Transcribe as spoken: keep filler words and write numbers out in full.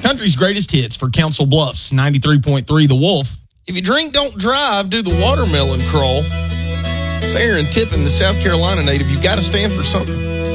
Country's greatest hits for Council Bluffs, ninety-three point three The Wolf. If you drink, don't drive, do the watermelon crawl. It's Aaron Tippin, the South Carolina native. You got to stand for something.